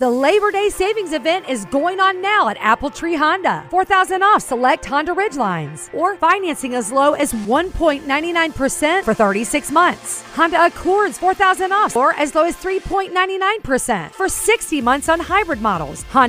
The Labor Day savings event is going on now at Apple Tree Honda. $4,000 off select Honda Ridgelines, or financing as low as 1.99% for 36 months. Honda Accords $4,000 off, or as low as 3.99% for 60 months on hybrid models. Honda